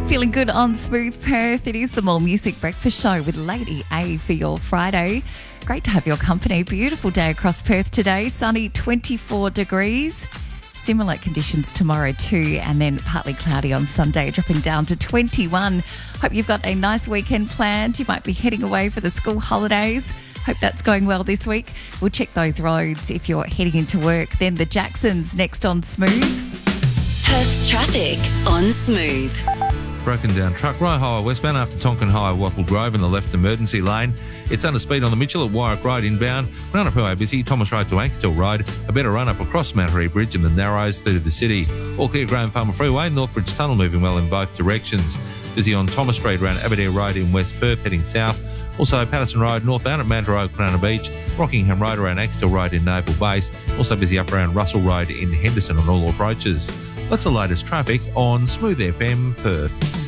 Feeling good on Smooth Perth. It is the More Music Breakfast Show with Lady A for your Friday. Great to have your company. Beautiful day across Perth today. Sunny, 24 degrees. Similar conditions tomorrow too, and then partly cloudy on Sunday, dropping down to 21. Hope you've got a nice weekend planned. You might be heading away for the school holidays. Hope that's going well this week. We'll check those roads if you're heading into work. Then the Jacksons next on Smooth. Perth's traffic on Smooth. Broken down truck, Rye Highway westbound after Tonkin High, Wattle Grove in the left emergency lane. It's under speed on the Mitchell at Wyrock Road inbound. Roundup Highway busy, Thomas Road to Ankersdale Road. A better run up across Mount Harry Bridge in the Narrows through to the city. All clear Graham Farmer Freeway, Northbridge Tunnel moving well in both directions. Busy on Thomas Street around Aberdeen Road in West Perth heading south. Also Patterson Road northbound at Mandurah Road, Banana Beach. Rockingham Road around Ankersdale Road in Naval Base. Also busy up around Russell Road in Henderson on all approaches. That's the latest traffic on Smooth FM Perth.